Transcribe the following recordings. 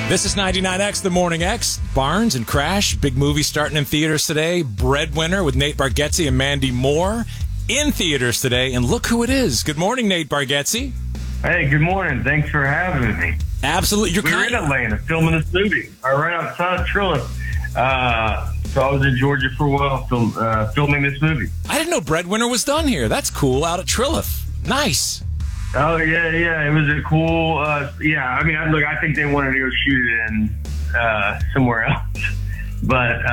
This is 99X, The Morning X. Barnes and Crash, big movie starting in theaters today. Breadwinner with Nate Bargatze and Mandy Moore in theaters today. And look who it is. Good morning, Nate Bargatze. Hey, good morning. Thanks for having me. Absolutely. We were in Atlanta filming this movie right outside Trillis. So I was in Georgia for a while filming this movie. I didn't know Breadwinner was done here. That's cool, out at Trilith. Nice. Oh, yeah. It was a cool, I mean, I think they wanted to go shoot it in somewhere else. But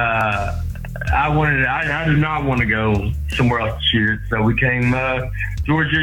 I did not want to go somewhere else to shoot it. So we came, Georgia,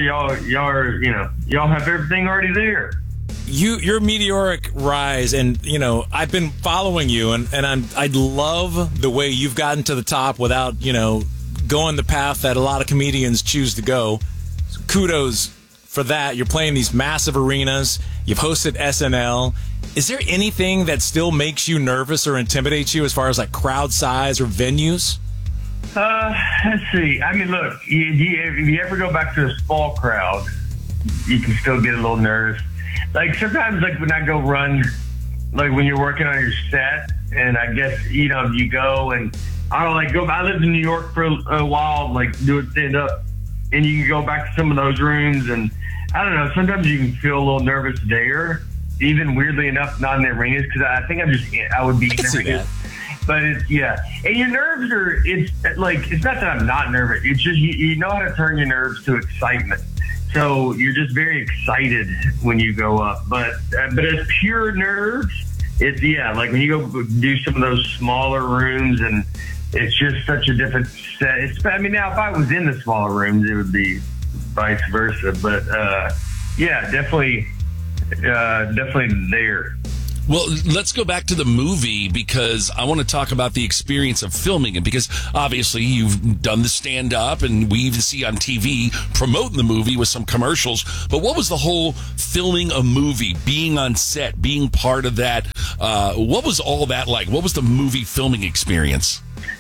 y'all have everything already there. Your meteoric rise, and I've been following you, and I love the way you've gotten to the top without going the path that a lot of comedians choose to go. So kudos for that. You're playing these massive arenas. You've hosted SNL. Is there anything that still makes you nervous or intimidates you as far as like crowd size or venues? Let's see. I mean, look, if you ever go back to a small crowd, you can still get a little nervous. Like sometimes, like when I go run, like when you're working on your set, and I guess you go and I lived in New York for a while, like doing stand up, and you can go back to some of those rooms, and I don't know. Sometimes you can feel a little nervous there, even weirdly enough, not in the arenas, because I think I would be. I can see that. But and your nerves it's not that I'm not nervous. It's just you know how to turn your nerves to excitement. So you're just very excited when you go up. But as pure nerves, it's like when you go do some of those smaller rooms, and it's just such a different set. Now if I was in the smaller rooms, it would be vice versa. But definitely there. Well, let's go back to the movie, because I want to talk about the experience of filming it, because obviously you've done the stand-up, and we even see on TV promoting the movie with some commercials. But what was the whole filming a movie, being on set, being part of that? What was all that like? What was the movie filming experience?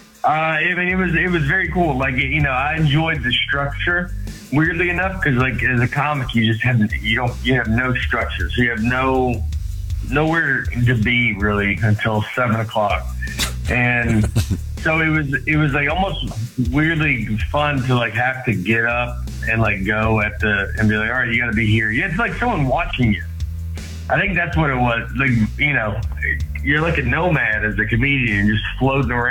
It was very cool. Like, I enjoyed the structure, weirdly enough, because like as a comic, you have no structure, so you have nowhere to be really until 7:00, and so it was like almost weirdly fun to like have to get up and like go and be like, all right, you got to be here. It's like someone watching you. I think that's what it was. Like, you're like a nomad as a comedian, just floating around.